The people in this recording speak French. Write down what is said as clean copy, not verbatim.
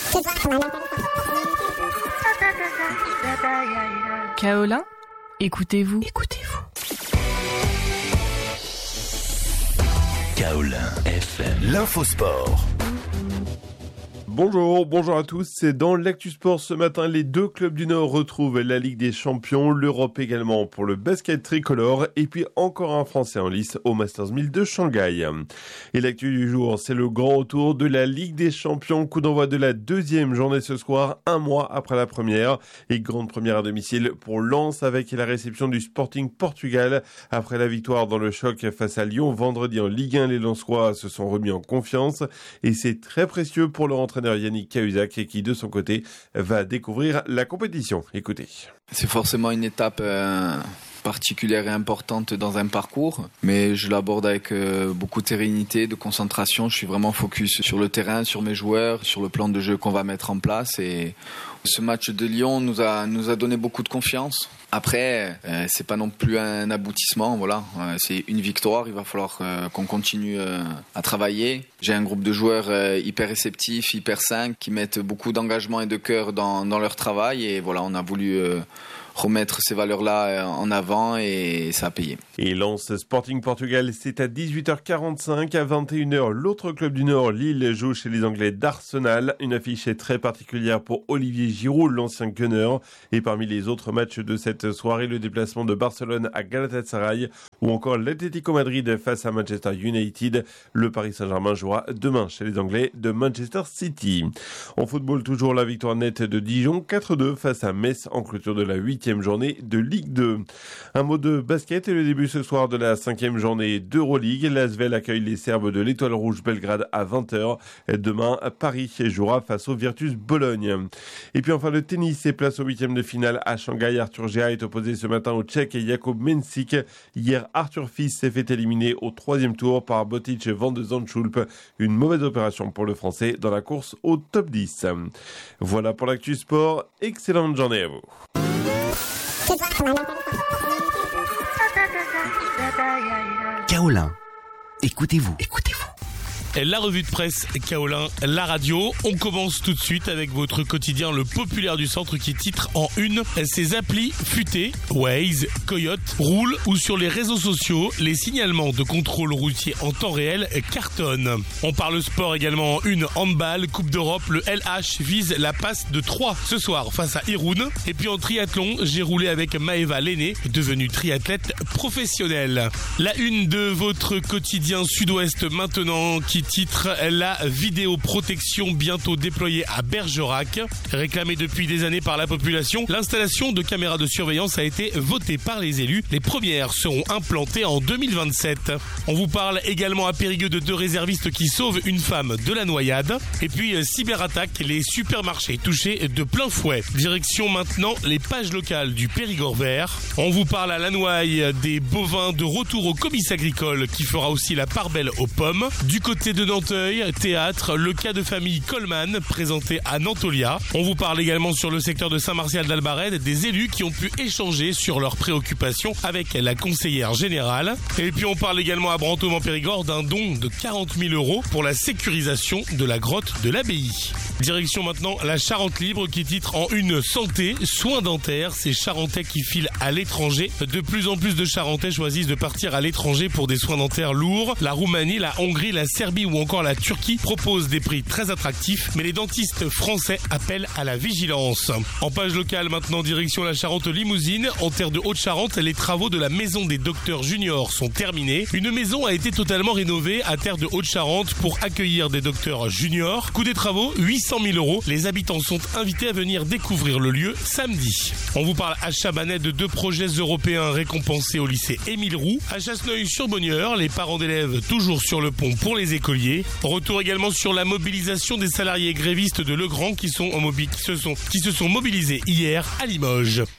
Kaolin, écoutez-vous. Kaolin FM, l'infosport. Bonjour à tous. C'est dans l'Actu Sport ce matin. Les deux clubs du Nord retrouvent la Ligue des Champions, l'Europe également pour le basket tricolore et puis encore un Français en lice au Masters 1000 de Shanghai. Et l'actu du jour, c'est le grand retour de la Ligue des Champions. Coup d'envoi de la deuxième journée ce soir, un mois après la première. Et grande première à domicile pour Lens avec la réception du Sporting Portugal. Après la victoire dans le choc face à Lyon vendredi en Ligue 1, les Lensois se sont remis en confiance. Et c'est très précieux pour leur entraîneur Yannick Cahuzac qui de son côté va découvrir la compétition. Écoutez. C'est forcément une étape particulière et importante dans un parcours, mais je l'aborde avec beaucoup de sérénité, de concentration. Je suis vraiment focus sur le terrain, sur mes joueurs, sur le plan de jeu qu'on va mettre en place. Et ce match de Lyon nous a donné beaucoup de confiance. Après, c'est pas non plus un aboutissement, voilà. C'est une victoire. Il va falloir qu'on continue à travailler. J'ai un groupe de joueurs hyper réceptifs, hyper sains, qui mettent beaucoup d'engagement et de cœur dans leur travail. Et voilà, on a voulu remettre ces valeurs-là en avant et ça a payé. Et Lens Sporting Portugal, c'est à 18h45. À 21h, l'autre club du Nord, Lille, joue chez les Anglais d'Arsenal. Une affiche très particulière pour Olivier Giroud, l'ancien gunner. Et parmi les autres matchs de cette soirée, le déplacement de Barcelone à Galatasaray ou encore l'Atlético Madrid face à Manchester United. Le Paris Saint-Germain jouera demain chez les Anglais de Manchester City. En football, toujours la victoire nette de Dijon, 4-2 face à Metz en clôture de la 8e journée de Ligue 2. Un mot de basket et le début ce soir de la 5e journée d'Euroleague. L'Asvel accueille les Serbes de l'Étoile Rouge Belgrade à 20h. Demain, Paris jouera face au Virtus Bologne. Et puis enfin le tennis et place au 8e de finale à Shanghai. Arthur Gea est opposé ce matin au Tchèque Jakub Mensik. Hier, Arthur Fils s'est fait éliminer au 3e tour par Botic Van de Zandschulp. Une mauvaise opération pour le Français dans la course au top 10. Voilà pour l'actu sport. Excellente journée à vous. Kaolin, écoutez-vous. La revue de presse Kaolin, la radio. On commence tout de suite avec votre quotidien Le Populaire du Centre qui titre en une ces applis futées, Waze, Coyote, roulent ou sur les réseaux sociaux, les signalements de contrôle routier en temps réel cartonnent. On parle sport également en une, handball, Coupe d'Europe, le LH vise la passe de 3 ce soir face à Irun. Et puis en triathlon, j'ai roulé avec Maëva Lenné, devenue triathlète professionnelle. La une de votre quotidien Sud-Ouest maintenant qui titre la vidéoprotection bientôt déployée à Bergerac. Réclamée depuis des années par la population, l'installation de caméras de surveillance a été votée par les élus. Les premières seront implantées en 2027. On vous parle également à Périgueux de 2 réservistes qui sauvent une femme de la noyade. Et puis cyberattaque, les supermarchés touchés de plein fouet. Direction maintenant les pages locales du Périgord vert. On vous parle à Lannoy des bovins de retour au comice agricole qui fera aussi la part belle aux pommes. Du côté de Nanteuil, théâtre, le cas de famille Coleman présenté à Nantolia. On vous parle également sur le secteur de Saint-Martial d'Albarède des élus qui ont pu échanger sur leurs préoccupations avec la conseillère générale. Et puis on parle également à Brantôme en Périgord d'un don de 40 000 € pour la sécurisation de la grotte de l'abbaye. Direction maintenant la Charente libre qui titre en une santé, soins dentaires, ces Charentais qui filent à l'étranger. De plus en plus de Charentais choisissent de partir à l'étranger pour des soins dentaires lourds. La Roumanie, la Hongrie, la Serbie ou encore la Turquie proposent des prix très attractifs, mais les dentistes français appellent à la vigilance. En page locale maintenant, direction la Charente-Limousine. En terre de Haute-Charente, les travaux de la maison des docteurs juniors sont terminés. Une maison a été totalement rénovée à terre de Haute-Charente pour accueillir des docteurs juniors. Coût des travaux, 800 000 €. Les habitants sont invités à venir découvrir le lieu samedi. On vous parle à Chabanais de 2 projets européens récompensés au lycée Émile Roux. À Chasseneuil-sur-Bonnieure, les parents d'élèves toujours sur le pont pour les écoliers. Retour également sur la mobilisation des salariés grévistes de Legrand qui se sont mobilisés hier à Limoges.